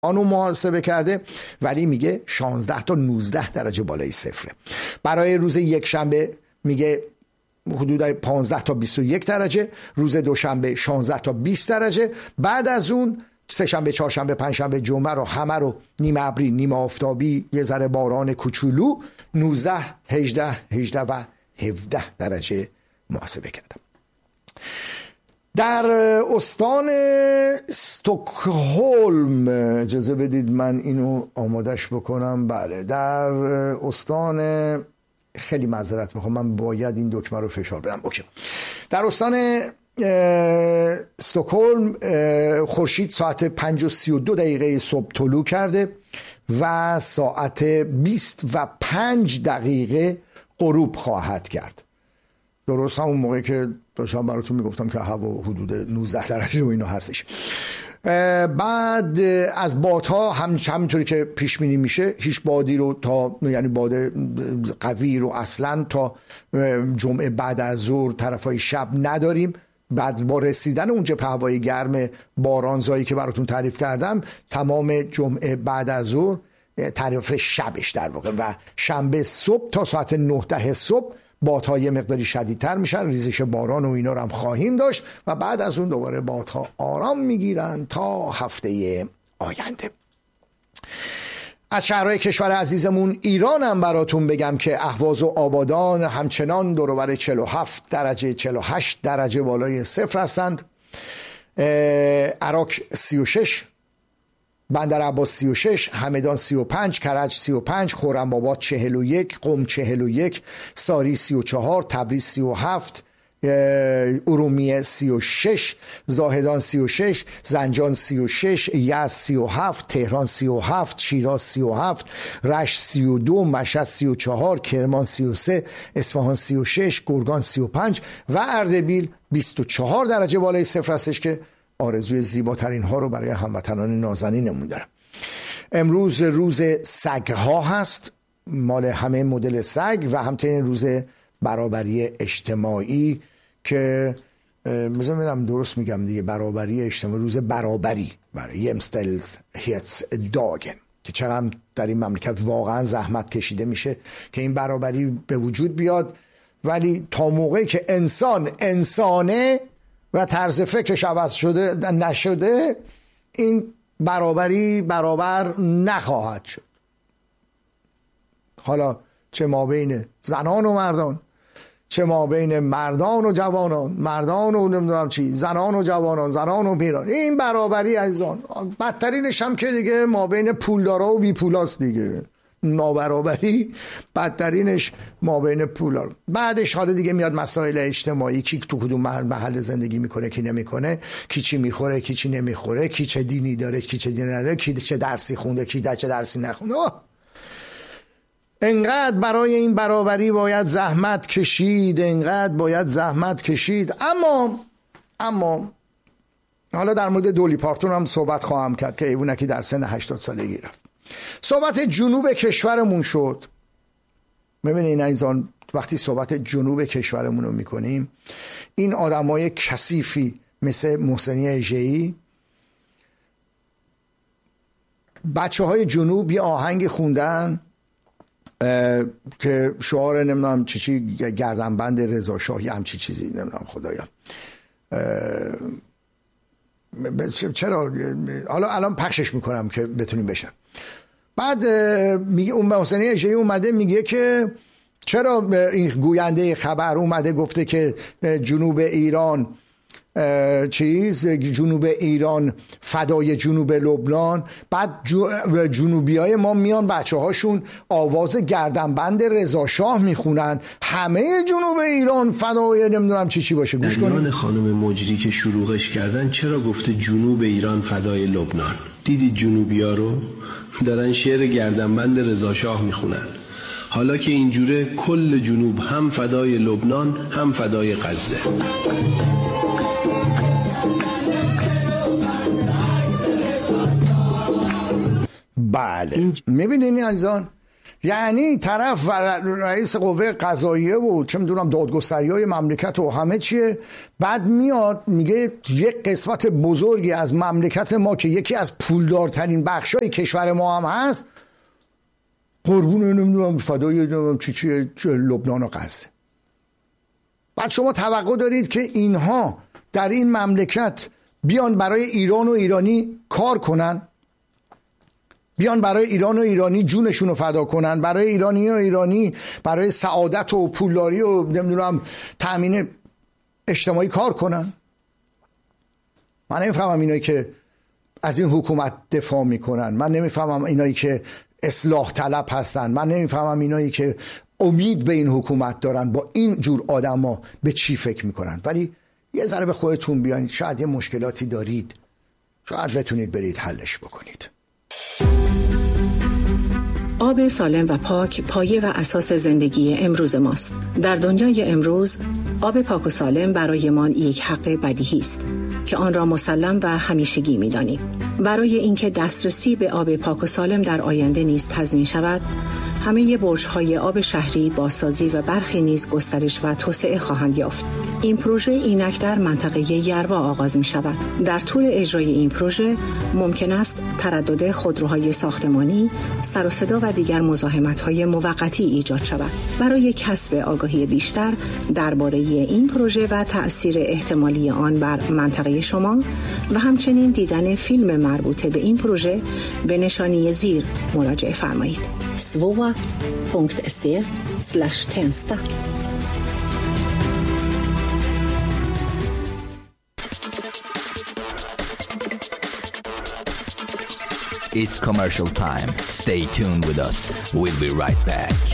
آنو محاسبه کرده، ولی میگه 16 تا 19 درجه بالای صفره. برای روز یک شنبه میگه حدود 15 تا 21 درجه، روز دوشنبه 16 تا 20 درجه، بعد از اون سه شنبه، چهارشنبه، پنجشنبه، جمعه رو همه رو نیمه ابری، نیمه آفتابی، یه ذره باران کوچولو، 19، 18 و 17 درجه محاسبه کردم. در استان استکهلم، اجازه بدید من اینو آمادش بکنم. بله، در استان، خیلی معذرت میخوام، من باید این دکمه رو فشار بدم. اوکی. در استان استکهلم خورشید ساعت 5:32 صبح طلوع کرده و ساعت 20:05 غروب خواهد کرد. درست همون موقعی که داشتم براتون میگفتم که هوا حدود 19 درجه و اینا هستش. بعد از بادها همینطوری که پیش بینی میشه، هیچ بادی رو تا، یعنی باد قوی رو اصلا تا جمعه بعد از ظهر طرفای شب نداریم. بعد با رسیدن اون جبهه هوای گرم بارانزایی که براتون تعریف کردم، تمام جمعه بعد از ظهر طرف شبش در واقع و شنبه صبح تا ساعت 9 صبح بادها یه مقداری شدیدتر میشن، ریزش باران و اینا رو هم خواهیم داشت و بعد از اون دوباره بادها آرام میگیرن تا هفته آینده. از شهرهای کشور عزیزمون ایران هم براتون بگم که اهواز و آبادان همچنان دور و بر 47 درجه 48 درجه بالای صفر هستند. عراق 36، بندر عباس 36، همدان 35، کرج 35، خرم‌آباد 41، قم 41، ساری 34، تبریز 37، ارومیه 36، زاهدان 36، زنجان 36، یزد 37، تهران 37، شیراز 37، رشت 32، مشهد 34، کرمان 33، اصفهان 36، گرگان 35 و اردبیل 24 درجه بالای صفر هستش که آرزوی زیباترین ها رو برای هموطنان نازنینمون دارم. امروز روز سگ ها هست، مال همه مدل سگ، و همچنین روز برابری اجتماعی که مثلا میرم درست میگم دیگه، برابری اجتماعی، روز برابری برای داگن که چقدر در این مملکت واقعا زحمت کشیده میشه که این برابری به وجود بیاد، ولی تا موقعی که انسانه و طرز فکرش عوض شده نشده، این برابری برابر نخواهد شد. حالا چه ما بین زنان و مردان، چه ما بین مردان و جوانان، مردان و نمیدونم چی، زنان و جوانان، زنان و پیران، این برابری عزیزان. بدترینش هم که دیگه ما بین پولدارا و بی پولاست دیگه، نابرابری بدترینش ما بین پولدار. بعدش حالا دیگه میاد مسائل اجتماعی، کی تو کدوم محل زندگی میکنه، کی نمیکنه، کی چی میخوره، کی چی نمیخوره، کی چه دینی داره، کی چه دینی نداره، کی چه درسی خونده، کی چه درسی نخونده. انقدر برای این برابری باید زحمت کشید، انقدر باید زحمت کشید. اما حالا در مورد دولی پارتون هم صحبت خواهم کرد که ایوونکی در سن 80 سالگی رفت. صحبت جنوب کشورمون شد. ببینید عزیزان، وقتی صحبت جنوب کشورمون رو میکنیم، این آدمای کثیفی مثل محسنی اژه‌ای، بچه های جنوب یه آهنگ خوندن که شعار نمیدونم چی گردنبند رضا شاه یا همچی چیزی، نمیدونم خدایا چرا، حالا الان پخشش میکنم که بتونیم بشن. بعد میگه اون محسنی اژه‌ای اومده میگه که چرا این گوینده خبر اومده گفته که جنوب ایران جنوب ایران فدای جنوب لبنان. بعد جنوبیای ما میان بچه هاشون آواز گردنبند رضا شاه میخونن، همه جنوب ایران فدای نمیدونم چی باشه. گوش کنید. خانم مجری که شروعش کردن چرا گفته جنوب ایران فدای لبنان؟ دیدید جنوبیا رو دارن شعر گردنبند رضا شاه میخونن. حالا که اینجوره کل جنوب هم فدای لبنان هم فدای غزه. بله، میبینین عزیزان، یعنی طرف و رئیس قوه قضاییه و چه میدونم دادگستریای مملکت و همه چیه، بعد میاد میگه یک قسمت بزرگی از مملکت ما که یکی از پولدارترین بخشای کشور ما هم هست قربون نمیدونم فدای چی لبنان و غزه. بعد شما توقع دارید که اینها در این مملکت بیان برای ایران و ایرانی کار کنن، بیان برای ایران و ایرانی جونشون رو فدا کنن، برای ایرانی و ایرانی برای سعادت و پولداری و نمیدونم تأمین اجتماعی کار کنن؟ من نمیفهمم اینایی که از این حکومت دفاع میکنن، من نمیفهمم اینایی که اصلاح طلب هستن، من نمیفهمم اینایی که امید به این حکومت دارن با این جور آدما به چی فکر میکنن. ولی یه ذره به خودتون بیانید، شاید یه مشکلاتی دارید، شاید بتونید برید حلش بکنید. آب سالم و پاک پایه و اساس زندگی امروز ماست. در دنیای امروز آب پاک و سالم برایمان یک حق بدیهی است که آن را مسلم و همیشگی می‌دانیم. برای اینکه دسترسی به آب پاک و سالم در آینده نیز تضمین شود، همه برج‌های آب شهری بازسازی و برخی نیز گسترش و توسعه خواهند یافت. این پروژه اینک در منطقه یروا آغاز می شود. در طول اجرای این پروژه ممکن است تردد خودروهای ساختمانی، سر و صدا و دیگر مزاحمت‌های موقتی ایجاد شود. برای کسب آگاهی بیشتر درباره این پروژه و تأثیر احتمالی آن بر منطقه شما و همچنین دیدن فیلم مربوط به این پروژه به نشانی زیر مراجعه فرمایید. svova.se/tensta. It's commercial time. Stay tuned with us. We'll be right back.